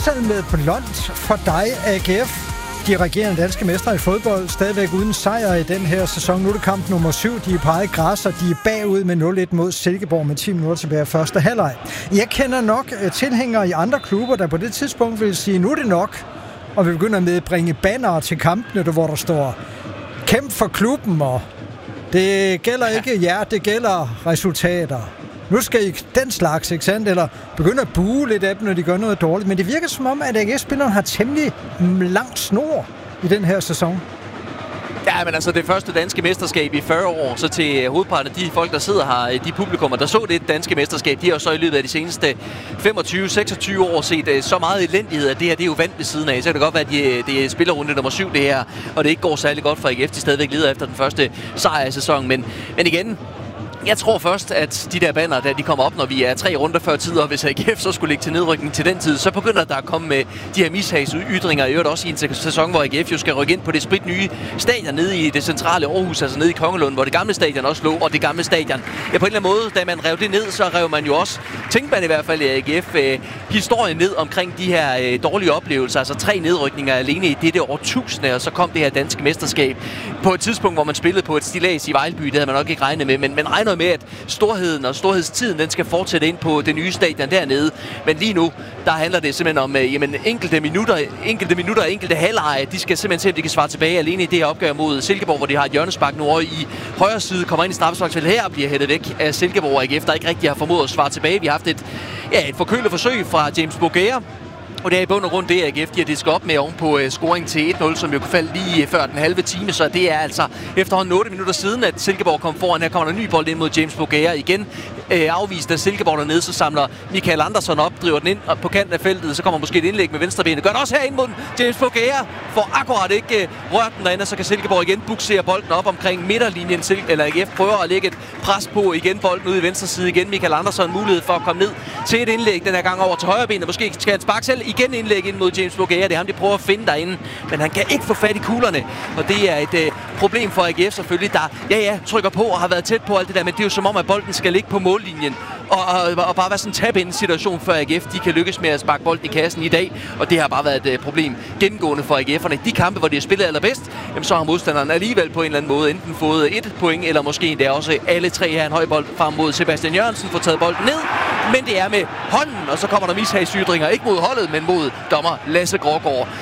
Fuldstændig med blondt for dig, AGF. De regerende danske mestre i fodbold, stadigvæk uden sejr i den her sæson. Nu er det kamp nummer 7. De er på eget græs, og de er bagud med 0-1 mod Silkeborg med 10 minutter tilbage af første halvleg. Jeg kender nok tilhængere i andre klubber, der på det tidspunkt vil sige, nu er det nok, og vi begynder med at bringe bannere til kampene, hvor der står kæmp for klubben, og det gælder ikke jer, det gælder resultater. Nu skal I den slags, ikke sandt? Eller begynde at buge lidt af dem, når de gør noget dårligt. Men det virker som om, at AGF-spilleren har temmelig lang snor i den her sæson. Ja, men altså det første danske mesterskab i 40 år, så til hovedparten af de folk, der sidder her, de publikummer, der så det danske mesterskab, de har så i løbet af de seneste 25-26 år set så meget elendighed, at det her det er jo vand ved siden af. Så kan det godt være, at det er spillerunde nummer 7 det her, og det ikke går særlig godt for AGF. De stadigvæk lider efter den første sejr i sæsonen. Men igen, jeg tror først, at de der banner, da de kommer op, når vi er 3 runder før tid, og hvis AGF så skulle ligge til nedrykning til den tid, så begynder der at komme med de her mishagsytringer. I øvrigt også i en sæson, hvor AGF jo skal rykke ind på det spritnye stadion nede i det centrale Aarhus, altså nede i Kongelund, hvor det gamle stadion også lå, og det gamle stadion. Ja, på en eller anden måde, da man rev det ned, så rev man jo også, tænkte man i hvert fald i AGF, historien ned omkring de her dårlige oplevelser, altså 3 nedrykninger alene i dette årtusinde, og så kom det her danske mesterskab på et tidspunkt, hvor man spillede på et stillads i Vejlby. Det havde man nok ikke regnet med, men man regner med, at storheden og storhedstiden, den skal fortsætte ind på det nye stadion dernede. Men lige nu, der handler det simpelthen om enkelte minutter, enkelte halvleje. De skal simpelthen se, om de kan svare tilbage alene i det her opgør mod Silkeborg, hvor de har et hjørnespark nu over i højre side, kommer ind i straffesparksfeltet her og bliver hættet væk af Silkeborg AGF, der ikke rigtig har formået at svare tilbage. Vi har haft et forkølet forsøg fra James Bougere, og det er i bund og grund det, AGF de har disket op med oven på scoring til 1-0, som jo kunne falde lige før den halve time. Så det er altså efterhånden 8 minutter siden, at Silkeborg kom foran. Her kommer der en ny bold ind mod James Bougere igen. Afvist af Silkeborg dernede, så samler Michael Andersson op, driver den ind på kanten af feltet. Så kommer måske et indlæg med venstrebenet. Gør det også her ind mod den. James Bougere får akkurat ikke rørt den derinde, så kan Silkeborg igen buksere bolden op omkring midterlinjen. Eller AGF prøver at lægge et pres på igen, bolden ude i venstre side igen. Michael Andersson mulighed for at komme ned til et indlæg den her gang over til højre benet. Måske skal han sparke selv igen indlæg ind mod James Bougere. Det er ham, de prøver at finde derinde, men han kan ikke få fat i kuglerne. Og det er et problem for AGF selvfølgelig, der trykker på og har været tæt på alt det der, men det er jo som om, at bolden skal ligge på mållinjen. Og bare være sådan en tab-in-situation, før AGF de kan lykkes med at sparke bolden i kassen i dag. Og det har bare været et problem gennemgående for AGF'erne. De kampe, hvor de har spillet allerbedst, jamen, så har modstanderen alligevel på en eller anden måde enten fået 1 point, eller måske endda også alle 3 her en høj bold frem mod Sebastian Jørgensen, får taget bolden ned. Men det er med hånden, og så kommer der mishagsytringer, ikke mod holdet, men mod dommer Lasse Grågaard.